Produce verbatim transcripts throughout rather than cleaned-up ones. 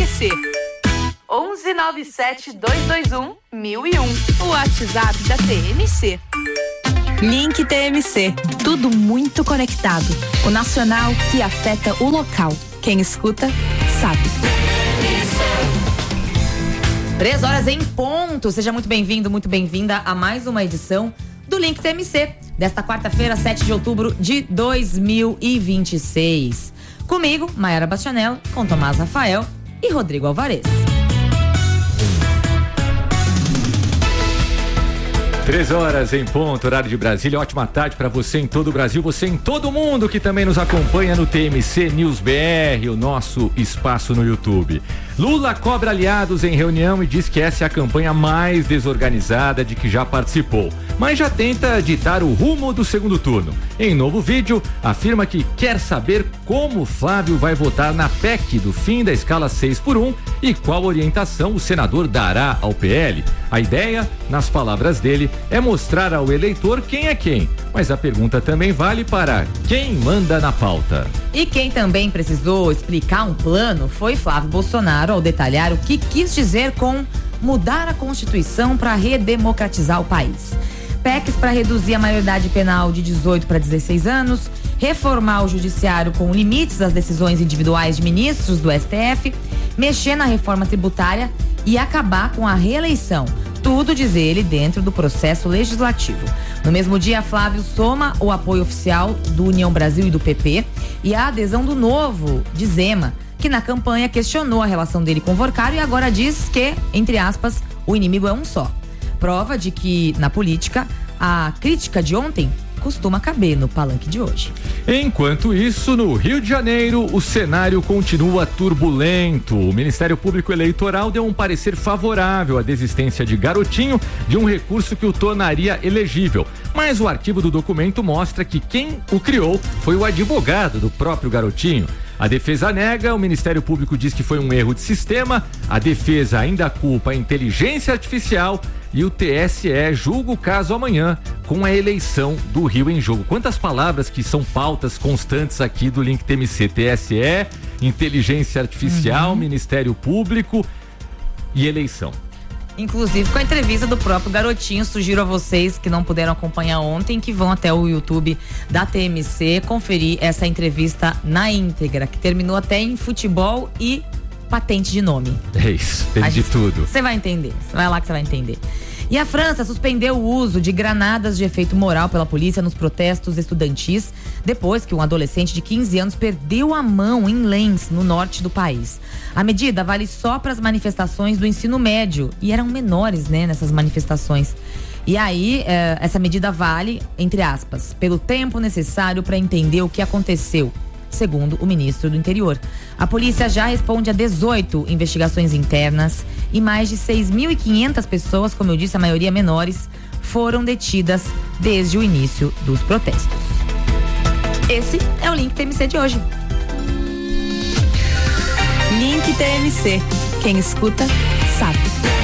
C. onze nove sete dois dois um mil e um. O WhatsApp da T M C. Link T M C. Tudo muito conectado. O nacional que afeta o local. Quem escuta, sabe. Três horas em ponto. Seja muito bem-vindo, muito bem-vinda a mais uma edição do Link T M C, desta quarta-feira, sete de outubro de dois mil e vinte e seis. Comigo, Maiara Bastianello, com Tomás Rafael e Rodrigo Alvarez. Três horas em ponto, horário de Brasília. Ótima tarde para você em todo o Brasil, você em todo o mundo que também nos acompanha no T M C News B R, o nosso espaço no YouTube. Lula cobra aliados em reunião e diz que essa é a campanha mais desorganizada de que já participou, mas já tenta ditar o rumo do segundo turno. Em novo vídeo, afirma que quer saber como Flávio vai votar na P E C do fim da escala seis por um e qual orientação o senador dará ao P L. A ideia, nas palavras dele, é mostrar ao eleitor quem é quem, mas a pergunta também vale para quem manda na pauta. E quem também precisou explicar um plano foi Flávio Bolsonaro, ao detalhar o que quis dizer com mudar a Constituição para redemocratizar o país. P E Cs para reduzir a maioridade penal de dezoito para dezesseis anos, reformar o judiciário com limites às decisões individuais de ministros do S T F, mexer na reforma tributária e acabar com a reeleição. Tudo, diz ele, dentro do processo legislativo. No mesmo dia, Flávio soma o apoio oficial do União Brasil e do P P e a adesão do Novo, de Zema, que na campanha questionou a relação dele com Vorcaro e agora diz que, entre aspas, o inimigo é um só. Prova de que, na política, a crítica de ontem costuma caber no palanque de hoje. Enquanto isso, no Rio de Janeiro, o cenário continua turbulento. O Ministério Público Eleitoral deu um parecer favorável à desistência de Garotinho de um recurso que o tornaria elegível. Mas o arquivo do documento mostra que quem o criou foi o advogado do próprio Garotinho. A defesa nega, o Ministério Público diz que foi um erro de sistema, a defesa ainda culpa a inteligência artificial e o T S E julga o caso amanhã com a eleição do Rio em jogo. Quantas palavras que são pautas constantes aqui do Link T M C: T S E, inteligência artificial, uhum. Ministério Público e eleição. Inclusive com a entrevista do próprio Garotinho. Sugiro a vocês que não puderam acompanhar ontem que vão até o YouTube da T M C conferir essa entrevista na íntegra, que terminou até em futebol e patente de nome. É isso, tem de tudo. Você vai entender, vai lá que você vai entender. E a França suspendeu o uso de granadas de efeito moral pela polícia nos protestos estudantis, depois que um adolescente de quinze anos perdeu a mão em Lens, no norte do país. A medida vale só para as manifestações do ensino médio, e eram menores, né, nessas manifestações. E aí, eh, essa medida vale, entre aspas, pelo tempo necessário para entender o que aconteceu, segundo o ministro do Interior. A polícia já responde a dezoito investigações internas e mais de seis mil e quinhentas pessoas, como eu disse, a maioria menores, foram detidas desde o início dos protestos. Esse é o Link T M C de hoje. Link T M C. Quem escuta, sabe.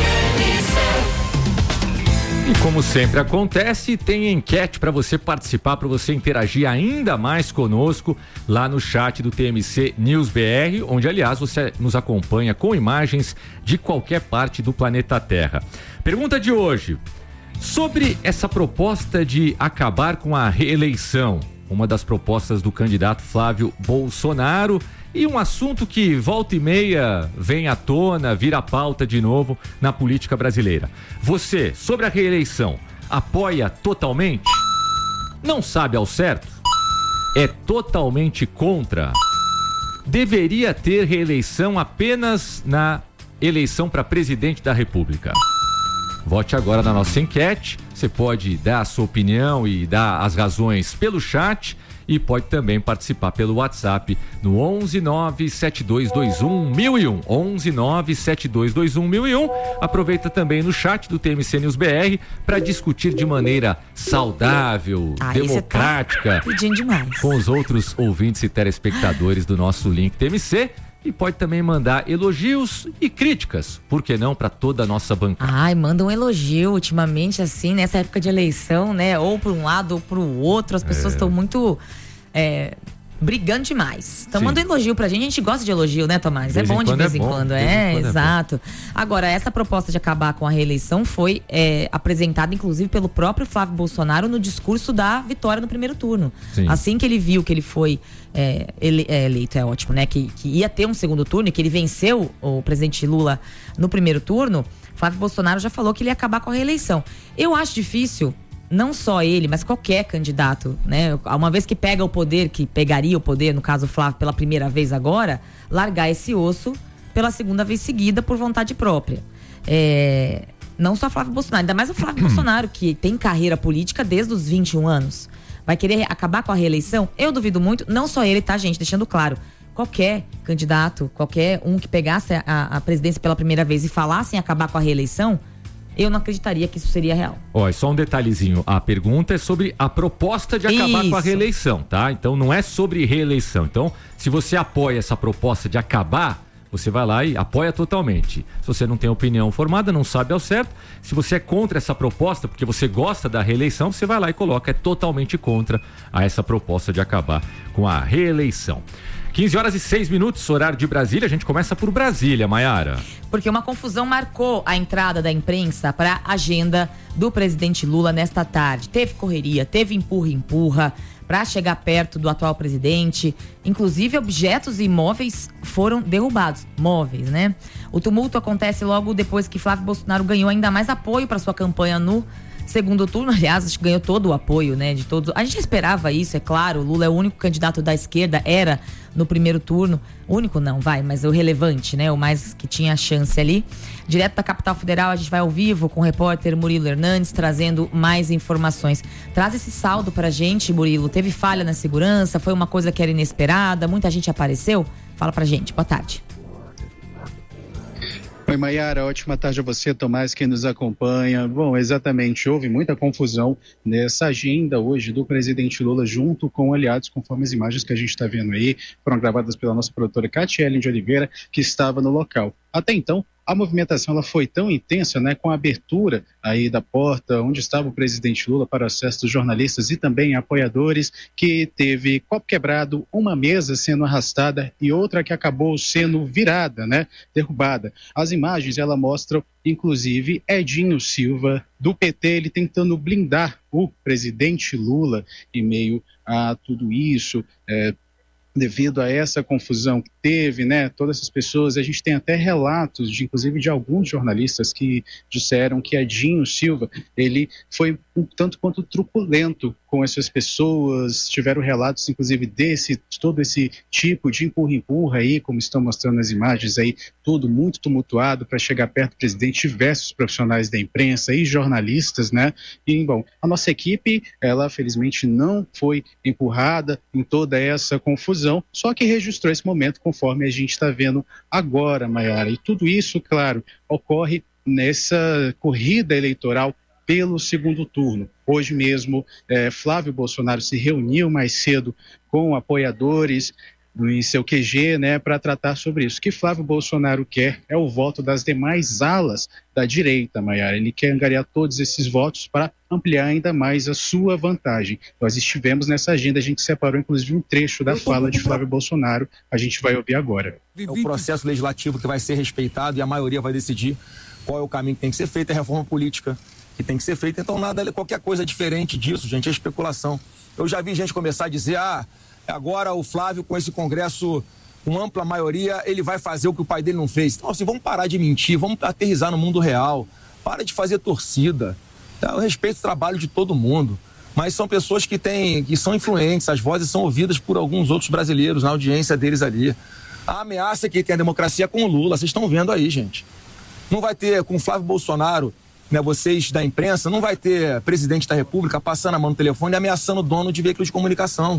E como sempre acontece, tem enquete para você participar, para você interagir ainda mais conosco lá no chat do T M C News B R, onde, aliás, você nos acompanha com imagens de qualquer parte do planeta Terra. Pergunta de hoje: sobre essa proposta de acabar com a reeleição, uma das propostas do candidato Flávio Bolsonaro, e um assunto que volta e meia vem à tona, vira pauta de novo na política brasileira. Você, sobre a reeleição, apoia totalmente? Não sabe ao certo? É totalmente contra? Deveria ter reeleição apenas na eleição para presidente da República? Vote agora na nossa enquete. Você pode dar a sua opinião e dar as razões pelo chat e pode também participar pelo WhatsApp no onze nove sete dois dois um mil e um. onze nove sete dois dois um mil e um. Aproveita também no chat do T M C News B R para discutir de maneira saudável, ah, democrática, tá pedindo demais, com os outros ouvintes e telespectadores do nosso Link T M C. E pode também mandar elogios e críticas, por que não, para toda a nossa bancada. Ai, manda um elogio ultimamente, assim, nessa época de eleição, né? Ou para um lado ou para o outro, as pessoas estão é. muito é, brigando demais. Então manda um elogio pra gente. A gente gosta de elogio, né, Tomás? É bom de vez em quando. É, exato. Agora, essa proposta de acabar com a reeleição foi é, apresentada, inclusive, pelo próprio Flávio Bolsonaro no discurso da vitória no primeiro turno. Sim. Assim que ele viu que ele foi é, ele, é, eleito, é ótimo, né? Que, que ia ter um segundo turno e que ele venceu o presidente Lula no primeiro turno, Flávio Bolsonaro já falou que ele ia acabar com a reeleição. Eu acho difícil, não só ele, mas qualquer candidato, né? Uma vez que pega o poder, que pegaria o poder, no caso o Flávio, pela primeira vez agora, largar esse osso pela segunda vez seguida por vontade própria. É, não só Flávio Bolsonaro, ainda mais o Flávio Bolsonaro, que tem carreira política desde os vinte e um anos. Vai querer acabar com a reeleição? Eu duvido muito, não só ele, tá, gente? Deixando claro. Qualquer candidato, qualquer um que pegasse a, a presidência pela primeira vez e falasse em acabar com a reeleição, eu não acreditaria que isso seria real. Ó, só um detalhezinho. A pergunta é sobre a proposta de acabar isso. com a reeleição, tá? Então não é sobre reeleição. Então, se você apoia essa proposta de acabar, você vai lá e apoia totalmente. Se você não tem opinião formada, não sabe ao certo, se você é contra essa proposta, porque você gosta da reeleição, você vai lá e coloca, é totalmente contra a essa proposta de acabar com a reeleição. quinze horas e seis minutos, horário de Brasília. A gente começa por Brasília, Maiara. Porque uma confusão marcou a entrada da imprensa para a agenda do presidente Lula nesta tarde. Teve correria, teve empurra-empurra para chegar perto do atual presidente. Inclusive, objetos e móveis foram derrubados. Móveis, né? O tumulto acontece logo depois que Flávio Bolsonaro ganhou ainda mais apoio para sua campanha no segundo turno. Aliás, acho que ganhou todo o apoio, né, de todos. A gente esperava isso, é claro. O Lula é o único candidato da esquerda, era no primeiro turno. Único não, vai, mas o relevante, né, o mais que tinha chance ali. Direto da capital federal, a gente vai ao vivo com o repórter Murilo Hernandes, trazendo mais informações. Traz esse saldo pra gente, Murilo. Teve falha na segurança? Foi uma coisa que era inesperada? Muita gente apareceu? Fala pra gente. Boa tarde. Oi, Maiara, ótima tarde a você, Tomás, quem nos acompanha. Bom, exatamente, houve muita confusão nessa agenda hoje do presidente Lula junto com aliados, conforme as imagens que a gente está vendo aí, foram gravadas pela nossa produtora Catiele de Oliveira, que estava no local. Até então, a movimentação ela foi tão intensa, né, com a abertura aí da porta onde estava o presidente Lula para o acesso dos jornalistas e também apoiadores, que teve copo quebrado, uma mesa sendo arrastada e outra que acabou sendo virada, né, derrubada. As imagens ela mostram, inclusive, Edinho Silva do P T, ele tentando blindar o presidente Lula em meio a tudo isso, é, devido a essa confusão que teve, né, todas essas pessoas. A gente tem até relatos, de, inclusive, de alguns jornalistas que disseram que Edinho Silva, ele foi um tanto quanto truculento com essas pessoas, tiveram relatos, inclusive, desse, de todo esse tipo de empurra-empurra aí, como estão mostrando as imagens aí, tudo muito tumultuado para chegar perto do presidente, diversos profissionais da imprensa e jornalistas, né, e, bom, a nossa equipe, ela, felizmente, não foi empurrada em toda essa confusão, só que registrou esse momento conforme a gente está vendo agora, Maiara. E tudo isso, claro, ocorre nessa corrida eleitoral pelo segundo turno. Hoje mesmo, eh, Flávio Bolsonaro se reuniu mais cedo com apoiadores em seu Q G, né, para tratar sobre isso. O que Flávio Bolsonaro quer é o voto das demais alas da direita, Maiara. Ele quer angariar todos esses votos para ampliar ainda mais a sua vantagem. Nós estivemos nessa agenda, a gente separou inclusive um trecho da fala de Flávio Bolsonaro, a gente vai ouvir agora. É o processo legislativo que vai ser respeitado e a maioria vai decidir qual é o caminho que tem que ser feito, é a reforma política que tem que ser feita. Então nada, qualquer coisa diferente disso, gente, é especulação. Eu já vi gente começar a dizer, ah, agora o Flávio, com esse Congresso com ampla maioria, ele vai fazer o que o pai dele não fez. Então, assim, vamos parar de mentir, vamos aterrissar no mundo real. Para de fazer torcida. Eu respeito o trabalho de todo mundo, mas são pessoas que, têm, que são influentes, as vozes são ouvidas por alguns outros brasileiros na audiência deles ali. A ameaça que tem a democracia com o Lula, vocês estão vendo aí, gente. Não vai ter, com o Flávio Bolsonaro, né, vocês da imprensa, não vai ter presidente da República passando a mão no telefone e ameaçando o dono de veículos de comunicação.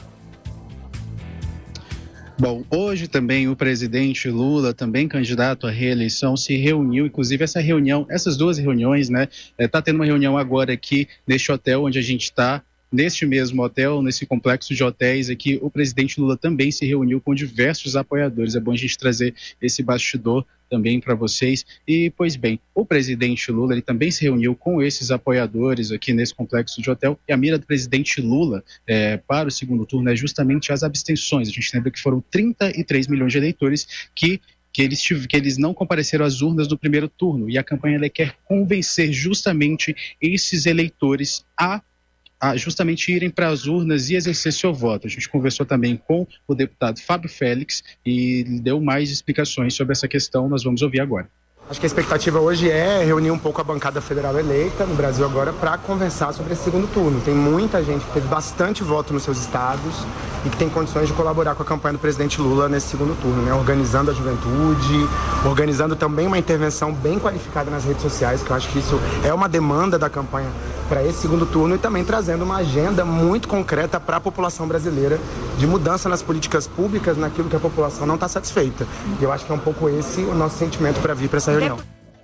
Bom, hoje também o presidente Lula, também candidato à reeleição, se reuniu, inclusive essa reunião, essas duas reuniões, né, está tendo uma reunião agora aqui neste hotel onde a gente está, neste mesmo hotel, nesse complexo de hotéis aqui, o presidente Lula também se reuniu com diversos apoiadores. É bom a gente trazer esse bastidor também para vocês. E, pois bem, o presidente Lula ele também se reuniu com esses apoiadores aqui nesse complexo de hotel, e a mira do presidente Lula é, para o segundo turno é justamente as abstenções. A gente lembra que foram trinta e três milhões de eleitores que Que eles, que eles não compareceram às urnas do primeiro turno, e a campanha ela quer convencer justamente esses eleitores a, a justamente irem para as urnas e exercer seu voto. A gente conversou também com o deputado Fábio Félix e deu mais explicações sobre essa questão, nós vamos ouvir agora. Acho que a expectativa hoje é reunir um pouco a bancada federal eleita no Brasil agora para conversar sobre esse segundo turno. Tem muita gente que teve bastante voto nos seus estados e que tem condições de colaborar com a campanha do presidente Lula nesse segundo turno, né? Organizando a juventude, organizando também uma intervenção bem qualificada nas redes sociais, que eu acho que isso é uma demanda da campanha para esse segundo turno, e também trazendo uma agenda muito concreta para a população brasileira de mudança nas políticas públicas, naquilo que a população não está satisfeita. E eu acho que é um pouco esse o nosso sentimento para vir para essa reunião.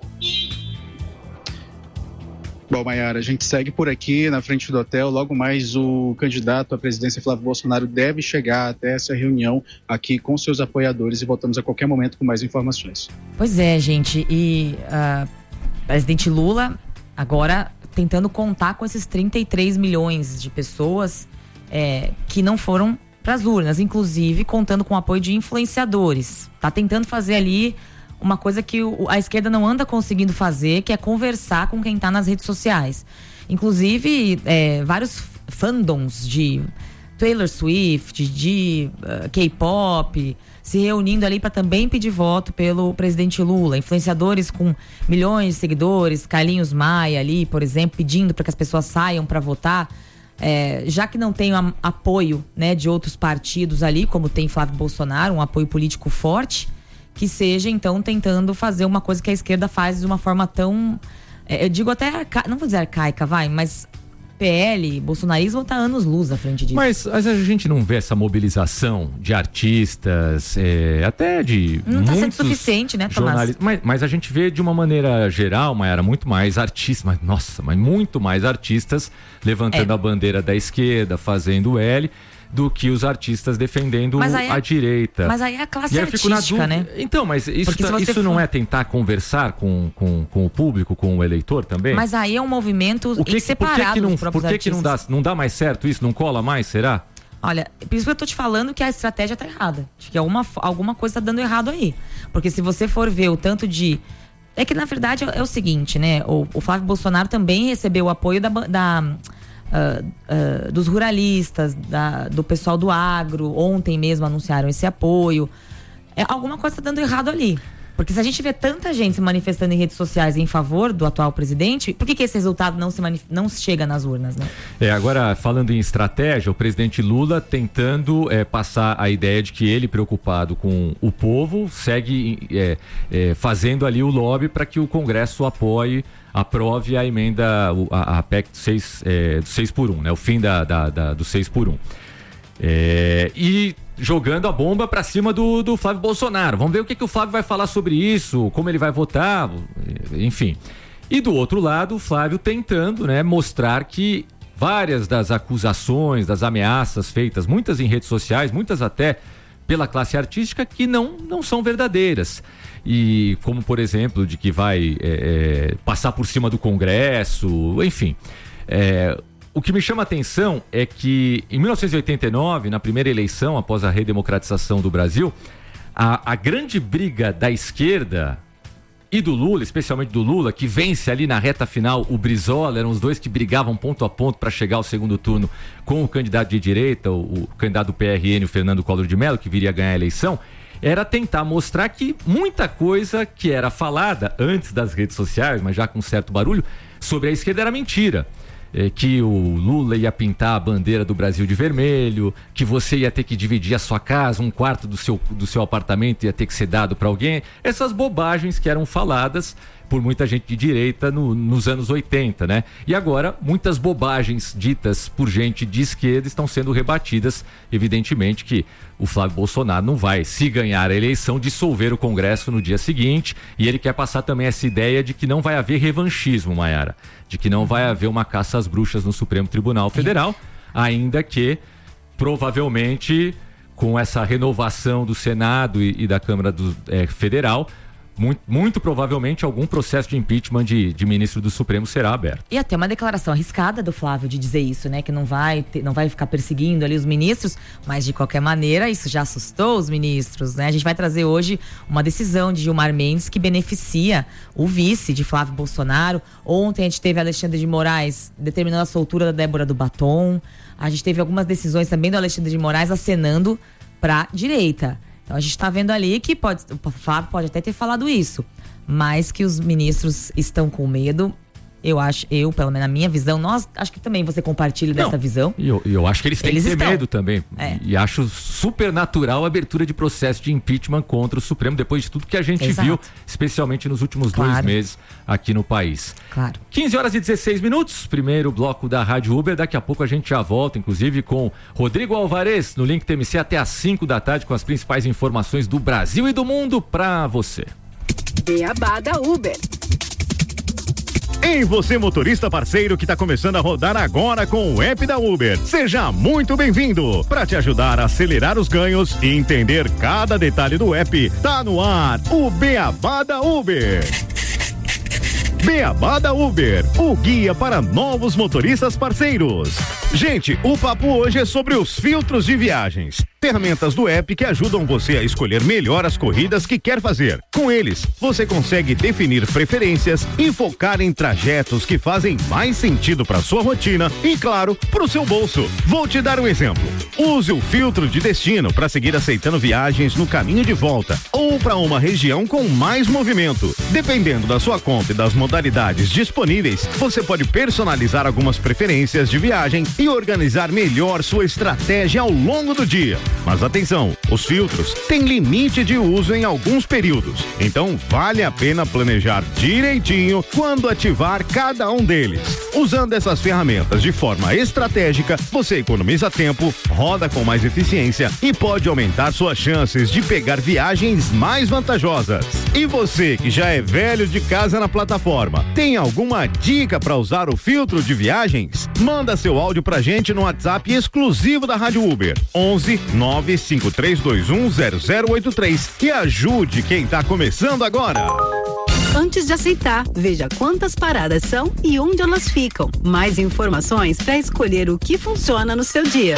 Bom, Maiara, a gente segue por aqui na frente do hotel. Logo mais o candidato à presidência, Flávio Bolsonaro, deve chegar até essa reunião aqui com seus apoiadores, e voltamos a qualquer momento com mais informações. Pois é, gente, e o uh, presidente Lula agora tentando contar com esses trinta e três milhões de pessoas é, que não foram para as urnas, inclusive contando com o apoio de influenciadores. Tá tentando fazer ali uma coisa que o, a esquerda não anda conseguindo fazer, que é conversar com quem tá nas redes sociais. Inclusive, é, vários fandoms de Taylor Swift, de uh, K-pop, se reunindo ali para também pedir voto pelo presidente Lula. Influenciadores com milhões de seguidores, Carlinhos Maia ali, por exemplo, pedindo para que as pessoas saiam para votar. É, já que não tem um apoio, né, de outros partidos ali, como tem Flávio Bolsonaro, um apoio político forte, que seja, então, tentando fazer uma coisa que a esquerda faz de uma forma tão, é, eu digo até, arca... não vou dizer arcaica, vai, mas P L, bolsonarismo tá anos luz à frente disso. Mas, mas a gente não vê essa mobilização de artistas, é, até de não muitos tá sendo suficiente, né, Tomás? Mas, mas a gente vê de uma maneira geral, Maiara, muito mais artistas, mas, nossa, mas muito mais artistas levantando é. a bandeira da esquerda, fazendo o L, do que os artistas defendendo é, a direita. Mas aí é a classe e aí eu fico artística, na né? Então, mas isso, tá, isso for... não é tentar conversar com, com, com o público, com o eleitor também? Mas aí é um movimento o que, separado por que que não, dos próprios Por que, artistas. que não, dá, não dá mais certo isso? Não cola mais, será? Olha, por isso que eu tô te falando que a estratégia tá errada. Acho que alguma, alguma coisa tá dando errado aí. Porque se você for ver o tanto de... É que, na verdade, é, é o seguinte, né? O, o Flávio Bolsonaro também recebeu o apoio da... da Uh, uh, dos ruralistas, da, do pessoal do agro. Ontem mesmo anunciaram esse apoio. É, alguma coisa está dando errado ali. Porque se a gente vê tanta gente se manifestando em redes sociais em favor do atual presidente, por que, que esse resultado não, se manif- não chega nas urnas, né? É, agora, falando em estratégia, o presidente Lula tentando é, passar a ideia de que ele, preocupado com o povo, segue é, é, fazendo ali o lobby para que o Congresso apoie, aprove a emenda, a, a P E C seis, é, seis por um, né? O fim da, da, da, do seis por um. É, e jogando a bomba para cima do, do Flávio Bolsonaro. Vamos ver o que, que o Flávio vai falar sobre isso, como ele vai votar, enfim. E do outro lado, o Flávio tentando, né, mostrar que várias das acusações, das ameaças feitas, muitas em redes sociais, muitas até pela classe artística, que não, não são verdadeiras. E como, por exemplo, de que vai é, é, passar por cima do Congresso, enfim. É, o que me chama a atenção é que em mil novecentos e oitenta e nove, na primeira eleição, após a redemocratização do Brasil, a, a grande briga da esquerda e do Lula, especialmente do Lula, que vence ali na reta final o Brizola, eram os dois que brigavam ponto a ponto para chegar ao segundo turno com o candidato de direita, o, o candidato do P R N, o Fernando Collor de Mello, que viria a ganhar a eleição, era tentar mostrar que muita coisa que era falada antes das redes sociais, mas já com certo barulho, sobre a esquerda era mentira. É, que o Lula ia pintar a bandeira do Brasil de vermelho, que você ia ter que dividir a sua casa, um quarto do seu, do seu apartamento ia ter que ser dado para alguém. Essas bobagens que eram faladas por muita gente de direita no, nos anos oitenta, né? E agora, muitas bobagens ditas por gente de esquerda estão sendo rebatidas. Evidentemente que o Flávio Bolsonaro não vai, se ganhar a eleição, dissolver o Congresso no dia seguinte, e ele quer passar também essa ideia de que não vai haver revanchismo, Maiara, de que não vai haver uma caça às bruxas no Supremo Tribunal Federal, ainda que provavelmente com essa renovação do Senado e, e da Câmara do, é, Federal, muito, muito provavelmente algum processo de impeachment de, de ministro do Supremo será aberto. E até uma declaração arriscada do Flávio de dizer isso, né? Que não vai, ter, não vai ficar perseguindo ali os ministros, mas de qualquer maneira isso já assustou os ministros, né? A gente vai trazer hoje uma decisão de Gilmar Mendes que beneficia o vice de Flávio Bolsonaro. Ontem a gente teve Alexandre de Moraes determinando a soltura da Débora do Batom. A gente teve algumas decisões também do Alexandre de Moraes acenando para direita. Então a gente está vendo ali que pode, o Flávio pode até ter falado isso, mas que os ministros estão com medo. Eu acho, eu, pelo menos na minha visão, nós, acho que também você compartilha dessa Não, visão. E eu, eu acho que eles têm eles que ter estão. medo também. É. E acho super natural a abertura de processo de impeachment contra o Supremo, depois de tudo que a gente Exato. viu, especialmente nos últimos Claro. dois meses aqui no país. Claro. quinze horas e dezesseis minutos, primeiro bloco da Rádio Uber. Daqui a pouco a gente já volta, inclusive com Rodrigo Alvarez, no Link T M C, até às cinco da tarde, com as principais informações do Brasil e do mundo para você. Beabá da Uber. Ei, você motorista parceiro que está começando a rodar agora com o app da Uber. Seja muito bem-vindo. Para te ajudar a acelerar os ganhos e entender cada detalhe do app, tá no ar o Beabá da Uber. Beabá da Uber, o guia para novos motoristas parceiros. Gente, o papo hoje é sobre os filtros de viagens. Ferramentas do app que ajudam você a escolher melhor as corridas que quer fazer. Com eles, você consegue definir preferências e focar em trajetos que fazem mais sentido para sua rotina e, claro, para o seu bolso. Vou te dar um exemplo. Use o filtro de destino para seguir aceitando viagens no caminho de volta ou para uma região com mais movimento. Dependendo da sua conta e das modalidades disponíveis, você pode personalizar algumas preferências de viagem e organizar melhor sua estratégia ao longo do dia. Mas atenção, os filtros têm limite de uso em alguns períodos, então vale a pena planejar direitinho quando ativar cada um deles. Usando essas ferramentas de forma estratégica, você economiza tempo, roda com mais eficiência e pode aumentar suas chances de pegar viagens mais vantajosas. E você que já é velho de casa na plataforma, tem alguma dica para usar o filtro de viagens? Manda seu áudio pra gente no WhatsApp exclusivo da Rádio Uber, onze nove cinco três dois um zero zero oito três, e ajude quem tá começando agora. Antes de aceitar, veja quantas paradas são e onde elas ficam. Mais informações para escolher o que funciona no seu dia.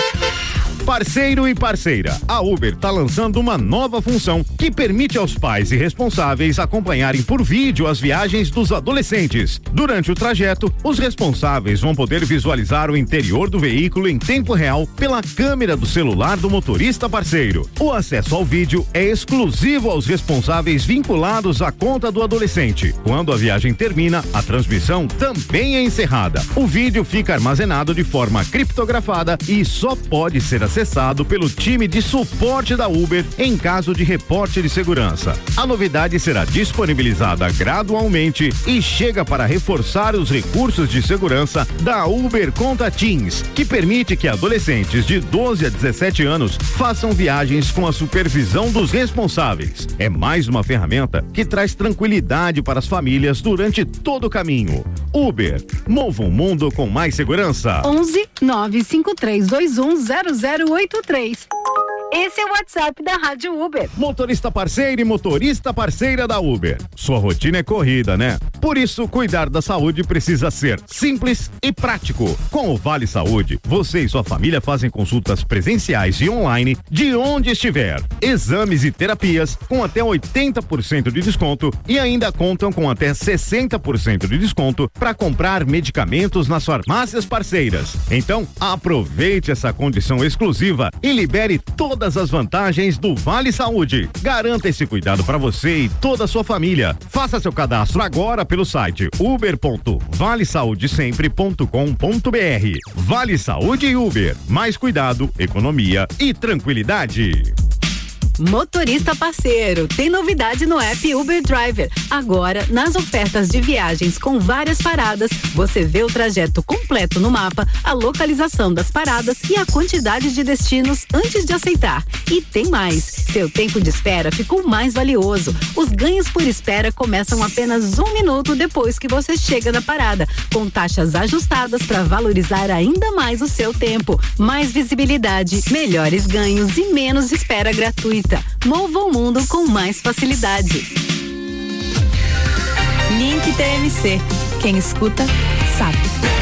Parceiro e parceira, a Uber está lançando uma nova função que permite aos pais e responsáveis acompanharem por vídeo as viagens dos adolescentes. Durante o trajeto, os responsáveis vão poder visualizar o interior do veículo em tempo real pela câmera do celular do motorista parceiro. O acesso ao vídeo é exclusivo aos responsáveis vinculados à conta do adolescente. Quando a viagem termina, a transmissão também é encerrada. O vídeo fica armazenado de forma criptografada e só pode ser acessado pelo time de suporte da Uber em caso de reporte de segurança. A novidade será disponibilizada gradualmente e chega para reforçar os recursos de segurança da Uber Conta Teens, que permite que adolescentes de doze a dezessete anos façam viagens com a supervisão dos responsáveis. É mais uma ferramenta que traz tranquilidade para as famílias durante todo o caminho. Uber, mova um mundo com mais segurança. onze nove cinco três dois um zero zero oito três. Esse é o WhatsApp da Rádio Uber. Motorista parceiro e motorista parceira da Uber. Sua rotina é corrida, né? Por isso, cuidar da saúde precisa ser simples e prático. Com o Vale Saúde, você e sua família fazem consultas presenciais e online de onde estiver. Exames e terapias com até oitenta por cento de desconto e ainda contam com até sessenta por cento de desconto para comprar medicamentos nas farmácias parceiras. Então, aproveite essa condição exclusiva e libere toda Todas as vantagens do Vale Saúde. Garanta esse cuidado para você e toda a sua família. Faça seu cadastro agora pelo site uber ponto vale saúde sempre ponto com ponto br. Vale Saúde e Uber. Mais cuidado, economia e tranquilidade. Motorista parceiro, tem novidade no app Uber Driver. Agora, nas ofertas de viagens com várias paradas, você vê o trajeto completo no mapa, a localização das paradas e a quantidade de destinos antes de aceitar. E tem mais, seu tempo de espera ficou mais valioso. Os ganhos por espera começam apenas um minuto depois que você chega na parada, com taxas ajustadas para valorizar ainda mais o seu tempo. Mais visibilidade, melhores ganhos e menos espera gratuita. Mova o mundo com mais facilidade. Link T M C. Quem escuta, sabe.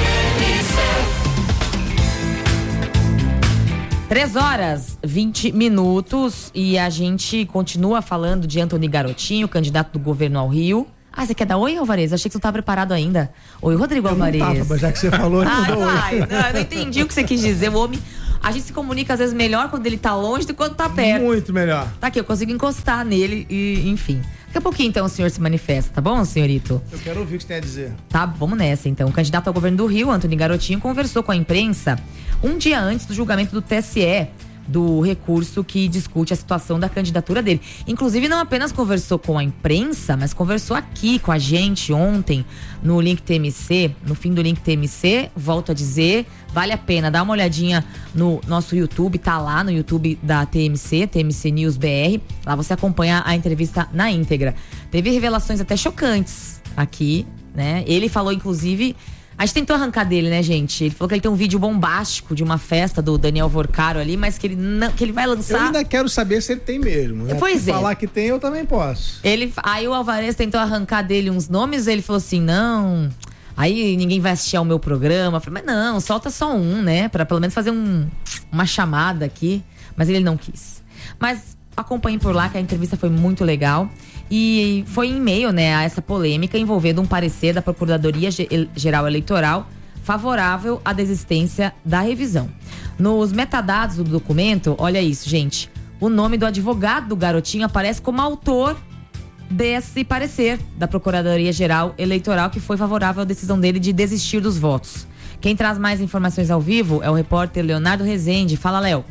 Três horas, vinte minutos e a gente continua falando de Antony Garotinho, candidato do governo ao Rio. Ah, você quer dar oi, Alvarez? Achei que você não estava preparado ainda. Oi, Rodrigo eu Alvarez. Não tava, mas já que você falou, ele ai, não ai, não, eu não entendi o que você quis dizer. O homem, a gente se comunica às vezes melhor quando ele tá longe do que quando tá perto. Muito melhor. Tá aqui, eu consigo encostar nele e, enfim. Daqui a pouquinho, então, o senhor se manifesta, tá bom, senhorito? Eu quero ouvir o que você tem a dizer. Tá, vamos nessa, então. O candidato ao governo do Rio, Antony Garotinho, conversou com a imprensa um dia antes do julgamento do T S E, do recurso que discute a situação da candidatura dele. Inclusive, não apenas conversou com a imprensa, mas conversou aqui com a gente ontem no Link T M C, no fim do Link T M C. Volto a dizer, vale a pena dar uma olhadinha no nosso YouTube, tá lá no YouTube da T M C, T M C News B R. Lá você acompanha a entrevista na íntegra. Teve revelações até chocantes aqui, né? Ele falou, inclusive... A gente tentou arrancar dele, né, gente? Ele falou que ele tem um vídeo bombástico de uma festa do Daniel Vorcaro ali, mas que ele não, que ele vai lançar. Eu ainda quero saber se ele tem mesmo, né? Pois se é. falar que tem, eu também posso. Ele, aí o Alvarez tentou arrancar dele uns nomes, ele falou assim, não, aí ninguém vai assistir ao meu programa. Eu falei, mas não, solta só um, né? Pra pelo menos fazer um, uma chamada aqui. Mas ele não quis. Mas acompanhem por lá que a entrevista foi muito legal. E foi em meio, né, a essa polêmica envolvendo um parecer da Procuradoria Geral Eleitoral favorável à desistência da revisão. Nos metadados do documento, olha isso, gente, o nome do advogado do Garotinho aparece como autor desse parecer da Procuradoria Geral Eleitoral, que foi favorável à decisão dele de desistir dos votos. Quem traz mais informações ao vivo é o repórter Leonardo Rezende. Fala, Léo.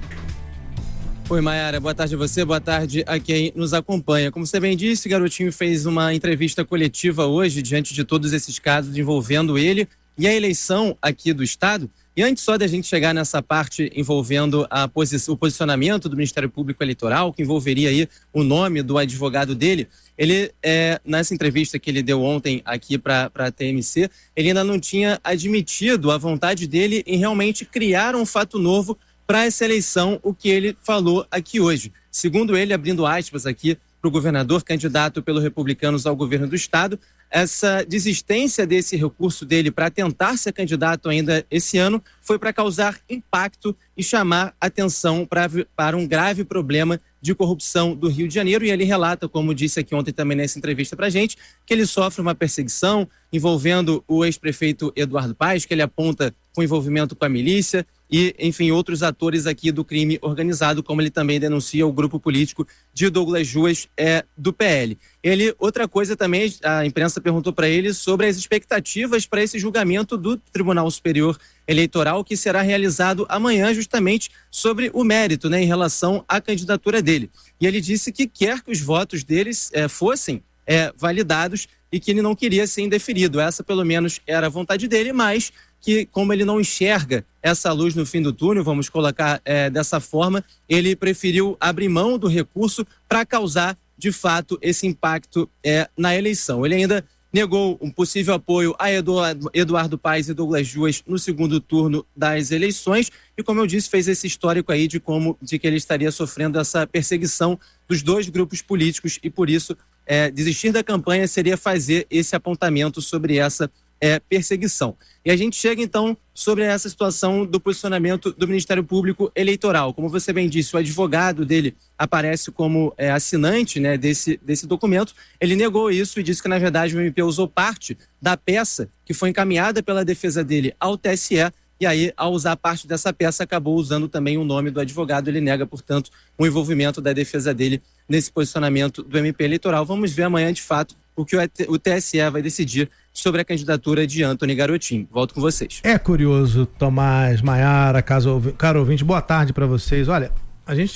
Oi, Mayara, boa tarde a você, boa tarde a quem nos acompanha. Como você bem disse, Garotinho fez uma entrevista coletiva hoje diante de todos esses casos envolvendo ele e a eleição aqui do Estado. E antes só da gente chegar nessa parte envolvendo a posi- o posicionamento do Ministério Público Eleitoral, que envolveria aí o nome do advogado dele, ele, é, nessa entrevista que ele deu ontem aqui para a T M C, ele ainda não tinha admitido a vontade dele em realmente criar um fato novo para essa eleição, o que ele falou aqui hoje. Segundo ele, abrindo aspas aqui para o governador candidato pelo Republicanos ao governo do Estado, essa desistência desse recurso dele para tentar ser candidato ainda esse ano foi para causar impacto e chamar atenção pra, para um grave problema de corrupção do Rio de Janeiro. E ele relata, como disse aqui ontem também nessa entrevista para a gente, que ele sofre uma perseguição envolvendo o ex-prefeito Eduardo Paes, que ele aponta com envolvimento com a milícia e, enfim, outros atores aqui do crime organizado, como ele também denuncia o grupo político de Douglas Ruas é, do P L. Ele, outra coisa também, a imprensa perguntou para ele sobre as expectativas para esse julgamento do Tribunal Superior Eleitoral, que será realizado amanhã, justamente sobre o mérito, né, em relação à candidatura dele. E ele disse que quer que os votos deles é, fossem é, validados e que ele não queria ser indeferido. Essa, pelo menos, era a vontade dele, mas que, como ele não enxerga essa luz no fim do túnel, vamos colocar é, dessa forma, ele preferiu abrir mão do recurso para causar, de fato, esse impacto é, na eleição. Ele ainda negou um possível apoio a Eduardo, Eduardo Paes e Douglas Ruas no segundo turno das eleições e, como eu disse, fez esse histórico aí de como de que ele estaria sofrendo essa perseguição dos dois grupos políticos e, por isso, é, desistir da campanha seria fazer esse apontamento sobre essa É, perseguição. E a gente chega então sobre essa situação do posicionamento do Ministério Público Eleitoral. Como você bem disse, o advogado dele aparece como é, assinante, né, desse, desse documento. Ele negou isso e disse que, na verdade, o M P usou parte da peça que foi encaminhada pela defesa dele ao T S E, e aí, ao usar parte dessa peça, acabou usando também o nome do advogado. Ele nega, portanto, o envolvimento da defesa dele nesse posicionamento do M P Eleitoral. Vamos ver amanhã, de fato, o que o T S E vai decidir sobre a candidatura de Antony Garotinho. Volto com vocês. É curioso, Tomás, Mayara, caso, caro ouvinte, boa tarde para vocês. Olha, a gente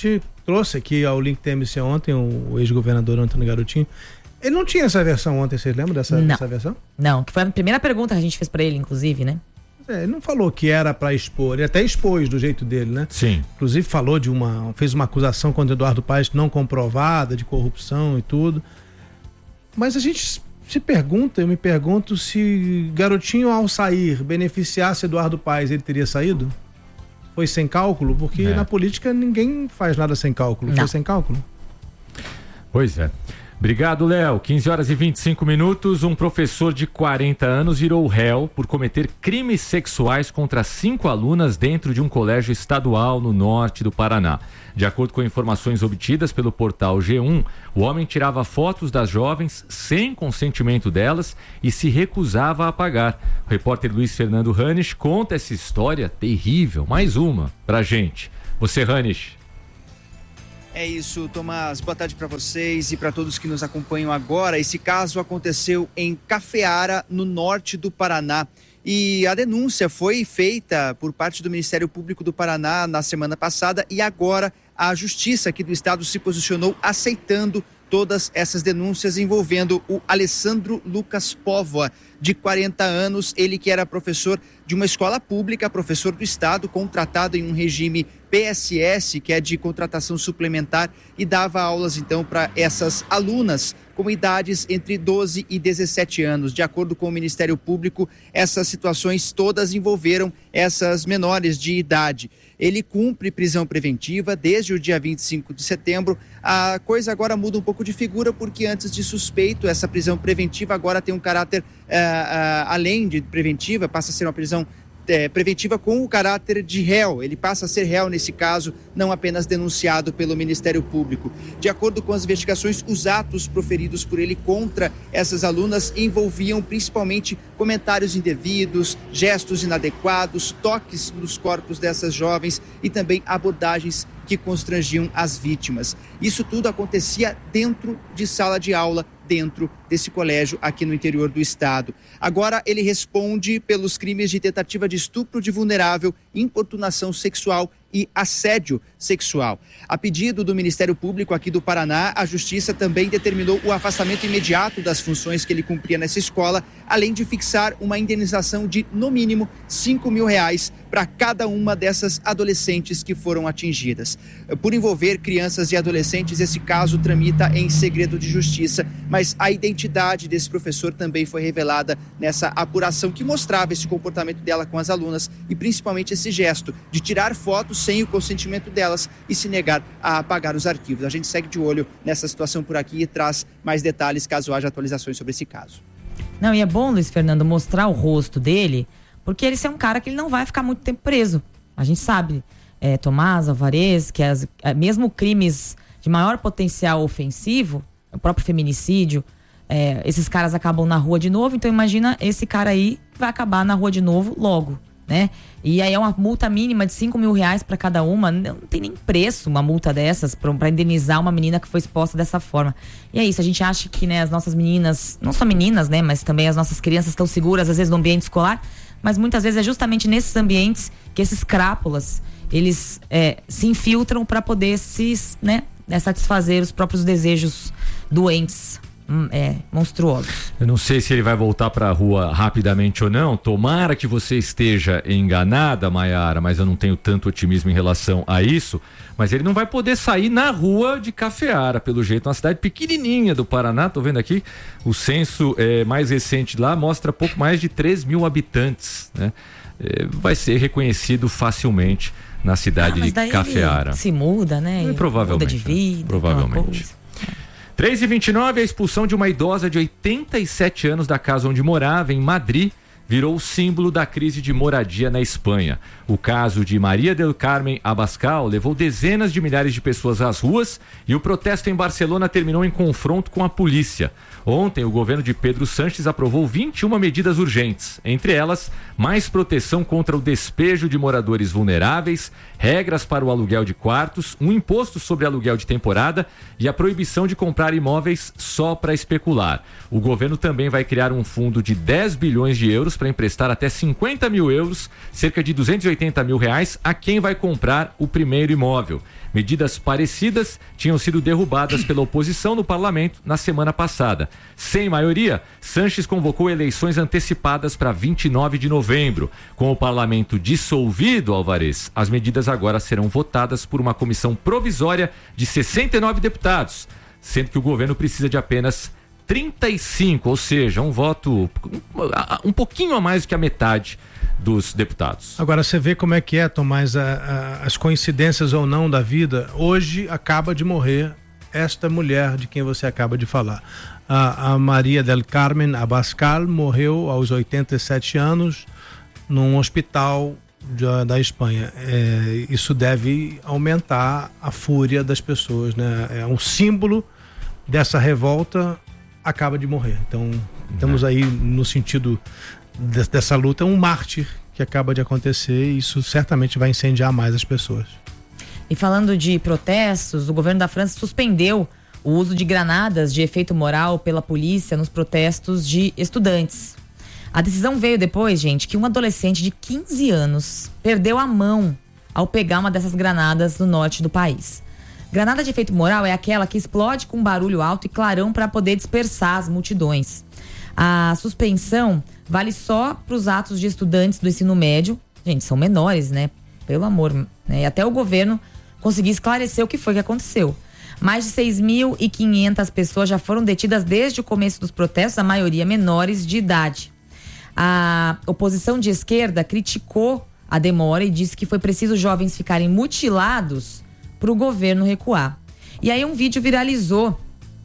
trouxe aqui ao Link T M C ontem, o ex-governador Antônio Garotinho. Ele não tinha essa versão ontem, vocês lembram dessa, dessa versão? Não, que foi a primeira pergunta que a gente fez pra ele, inclusive, né? É, ele não falou que era pra expor, ele até expôs do jeito dele, né? Sim. Inclusive falou de uma, fez uma acusação contra Eduardo Paes não comprovada, de corrupção e tudo. Mas a gente se pergunta, eu me pergunto se Garotinho ao sair beneficiasse Eduardo Paes, ele teria saído? Foi sem cálculo? Porque É. na política ninguém faz nada sem cálculo. Não. Foi sem cálculo? Pois é. Obrigado, Léo. quinze horas e vinte e cinco minutos. Um professor de quarenta anos virou réu por cometer crimes sexuais contra cinco alunas dentro de um colégio estadual no norte do Paraná. De acordo com informações obtidas pelo portal G um, o homem tirava fotos das jovens sem consentimento delas e se recusava a pagar. O repórter Luiz Fernando Ranisch conta essa história terrível. Mais uma pra gente. Você, Ranisch. É isso, Tomás. Boa tarde para vocês e para todos que nos acompanham agora. Esse caso aconteceu em Cafeara, no norte do Paraná. E a denúncia foi feita por parte do Ministério Público do Paraná na semana passada e agora a Justiça aqui do estado se posicionou aceitando todas essas denúncias envolvendo o Alessandro Lucas Póvoa, de quarenta anos, ele que era professor de uma escola pública, professor do estado, contratado em um regime P S S, que é de contratação suplementar, e dava aulas então para essas alunas com idades entre doze e dezessete anos. De acordo com o Ministério Público, essas situações todas envolveram essas menores de idade. Ele cumpre prisão preventiva desde o dia vinte e cinco de setembro. A coisa agora muda um pouco de figura, porque antes de suspeito, essa prisão preventiva agora tem um caráter, uh, uh, além de preventiva, passa a ser uma prisão É, preventiva com o caráter de réu. Ele passa a ser réu nesse caso, não apenas denunciado pelo Ministério Público. De acordo com as investigações, os atos proferidos por ele contra essas alunas envolviam principalmente comentários indevidos, gestos inadequados, toques nos corpos dessas jovens e também abordagens que constrangiam as vítimas. Isso tudo acontecia dentro de sala de aula, dentro desse colégio aqui no interior do estado. Agora ele responde pelos crimes de tentativa de estupro de vulnerável, importunação sexual e assédio sexual. A pedido do Ministério Público aqui do Paraná, a Justiça também determinou o afastamento imediato das funções que ele cumpria nessa escola, além de fixar uma indenização de, no mínimo, cinco mil reais para cada uma dessas adolescentes que foram atingidas. Por envolver crianças e adolescentes, esse caso tramita em segredo de justiça, mas a identidade desse professor também foi revelada nessa apuração que mostrava esse comportamento dela com as alunas e principalmente esse gesto de tirar fotos sem o consentimento delas e se negar a apagar os arquivos. A gente segue de olho nessa situação por aqui e traz mais detalhes caso haja atualizações sobre esse caso. Não, e é bom, Luiz Fernando, mostrar o rosto dele, porque ele é um cara que ele não vai ficar muito tempo preso. A gente sabe, é, Tomás, Alvarez, que as, mesmo crimes de maior potencial ofensivo, o próprio feminicídio, é, esses caras acabam na rua de novo, então imagina esse cara aí vai acabar na rua de novo logo, né? E aí é uma multa mínima de cinco mil reais para cada uma, não tem nem preço uma multa dessas para indenizar uma menina que foi exposta dessa forma. E é isso, a gente acha que, né, as nossas meninas, não só meninas, né, mas também as nossas crianças estão seguras às vezes no ambiente escolar, mas muitas vezes é justamente nesses ambientes que esses crápulas, eles é, se infiltram para poder se, né, satisfazer os próprios desejos doentes. É, monstruosos. Eu não sei se ele vai voltar para a rua rapidamente ou não. Tomara que você esteja enganada, Maiara, mas eu não tenho tanto otimismo em relação a isso. Mas ele não vai poder sair na rua de Cafeara, pelo jeito. Uma cidade pequenininha do Paraná, tô vendo aqui. O censo é, mais recente lá mostra pouco mais de três mil habitantes, né? É, vai ser reconhecido facilmente na cidade ah, de Cafeara. Se muda, né? É, provavelmente. Muda de vida. Provavelmente. três e vinte e nove, a expulsão de uma idosa de oitenta e sete anos da casa onde morava, em Madrid, virou o símbolo da crise de moradia na Espanha. O caso de Maria del Carmen Abascal levou dezenas de milhares de pessoas às ruas e o protesto em Barcelona terminou em confronto com a polícia. Ontem, o governo de Pedro Sánchez aprovou vinte e uma medidas urgentes, entre elas, mais proteção contra o despejo de moradores vulneráveis, regras para o aluguel de quartos, um imposto sobre aluguel de temporada e a proibição de comprar imóveis só para especular. O governo também vai criar um fundo de dez bilhões de euros anos para emprestar até cinquenta mil euros, cerca de duzentos e oitenta mil reais, a quem vai comprar o primeiro imóvel. Medidas parecidas tinham sido derrubadas pela oposição no parlamento na semana passada. Sem maioria, Sanches convocou eleições antecipadas para vinte e nove de novembro. Com o parlamento dissolvido, Alvarez, as medidas agora serão votadas por uma comissão provisória de sessenta e nove deputados, sendo que o governo precisa de apenas trinta e cinco, ou seja, um voto um pouquinho a mais do que a metade dos deputados. Agora você vê como é que é, Tomás, a, a, as coincidências ou não da vida. Hoje acaba de morrer esta mulher de quem você acaba de falar. A, a Maria del Carmen Abascal morreu aos oitenta e sete anos num hospital de, da Espanha. É, isso deve aumentar a fúria das pessoas, né? É um símbolo dessa revolta, acaba de morrer. Então, estamos aí no sentido de, dessa luta, um mártir que acaba de acontecer, e isso certamente vai incendiar mais as pessoas. E falando de protestos, o governo da França suspendeu o uso de granadas de efeito moral pela polícia nos protestos de estudantes. A decisão veio depois, gente, que um adolescente de quinze anos perdeu a mão ao pegar uma dessas granadas no norte do país. Granada de efeito moral é aquela que explode com barulho alto e clarão para poder dispersar as multidões. A suspensão vale só para os atos de estudantes do ensino médio. Gente, são menores, né? Pelo amor. Né? E até o governo conseguir esclarecer o que foi que aconteceu. Mais de seis mil e quinhentas pessoas já foram detidas desde o começo dos protestos, a maioria menores de idade. A oposição de esquerda criticou a demora e disse que foi preciso jovens ficarem mutilados para o governo recuar. E aí um vídeo viralizou.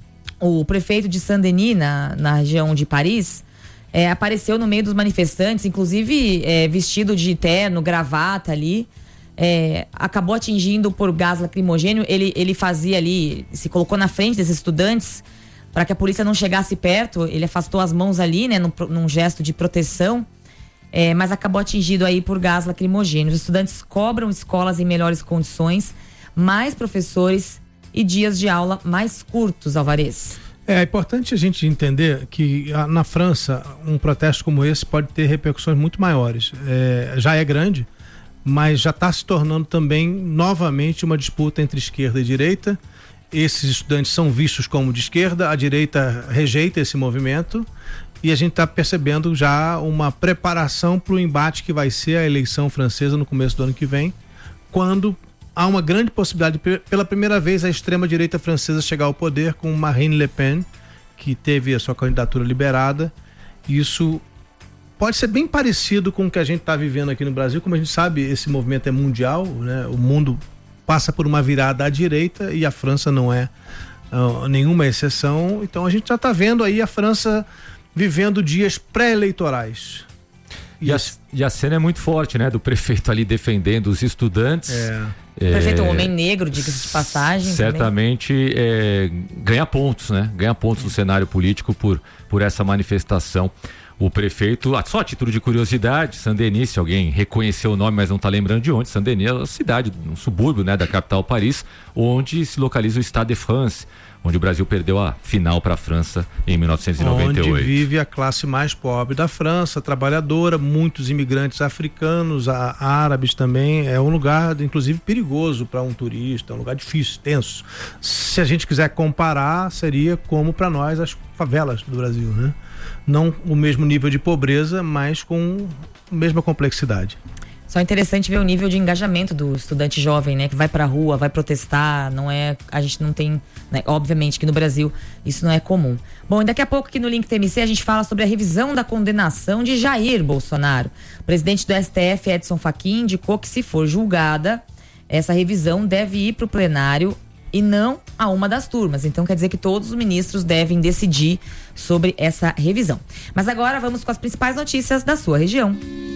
O prefeito de Saint-Denis, na, na região de Paris, é, apareceu no meio dos manifestantes, inclusive é, vestido de terno, gravata ali, é, acabou atingindo por gás lacrimogênio. Ele, ele fazia ali, se colocou na frente desses estudantes para que a polícia não chegasse perto. Ele afastou as mãos ali, né, num, num gesto de proteção, é, mas acabou atingido aí por gás lacrimogênio. Os estudantes cobram escolas em melhores condições, mais professores e dias de aula mais curtos, Alvarez. É importante a gente entender que na França um protesto como esse pode ter repercussões muito maiores. É, já é grande, mas já está se tornando também novamente uma disputa entre esquerda e direita. Esses estudantes são vistos como de esquerda, a direita rejeita esse movimento e a gente está percebendo já uma preparação para o embate que vai ser a eleição francesa no começo do ano que vem, quando há uma grande possibilidade de, pela primeira vez, a extrema-direita francesa chegar ao poder com Marine Le Pen, que teve a sua candidatura liberada. Isso pode ser bem parecido com o que a gente está vivendo aqui no Brasil. Como a gente sabe, esse movimento é mundial, né? O mundo passa por uma virada à direita e a França não é uh, nenhuma exceção. Então a gente já está vendo aí a França vivendo dias pré-eleitorais. E a, e a cena é muito forte, né? Do prefeito ali defendendo os estudantes. É. O prefeito é um homem negro, diga-se de passagem. Certamente é, ganha pontos, né? Ganha pontos no cenário político por, por essa manifestação. O prefeito, só a título de curiosidade, Saint-Denis, se alguém reconheceu o nome, mas não está lembrando de onde, Saint-Denis é uma cidade, um subúrbio, né, da capital Paris, onde se localiza o Stade de France, onde o Brasil perdeu a final para a França em mil novecentos e noventa e oito. Onde vive a classe mais pobre da França, trabalhadora, muitos imigrantes africanos, a, árabes também. É um lugar, inclusive, perigoso para um turista, é um lugar difícil, tenso. Se a gente quiser comparar, seria como para nós as favelas do Brasil, né? Não o mesmo nível de pobreza, mas com a mesma complexidade. Só interessante ver o nível de engajamento do estudante jovem, né? Que vai pra rua, vai protestar, não é... A gente não tem... Né, obviamente que no Brasil isso não é comum. Bom, e daqui a pouco aqui no Link T M C a gente fala sobre a revisão da condenação de Jair Bolsonaro. O presidente do S T F, Edson Fachin, indicou que se for julgada, essa revisão deve ir pro plenário e não a uma das turmas. Então quer dizer que todos os ministros devem decidir sobre essa revisão. Mas agora vamos com as principais notícias da sua região.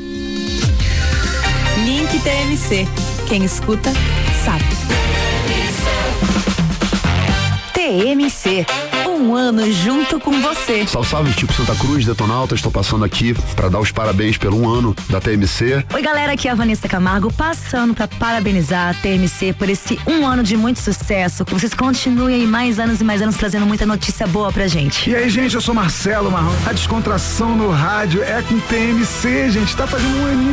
Link T M C. Quem escuta, sabe. T M C, Um ano junto com você. Salve, salve, Tico Santa Cruz, Detonauta. Estou passando aqui para dar os parabéns pelo um ano da T M C. Oi, galera, aqui é a Vanessa Camargo, passando para parabenizar a T M C por esse um ano de muito sucesso. Que vocês continuem aí mais anos e mais anos trazendo muita notícia boa pra gente. E aí, gente, eu sou Marcelo Marrom. A descontração no rádio é com T M C, gente. Tá fazendo um aninho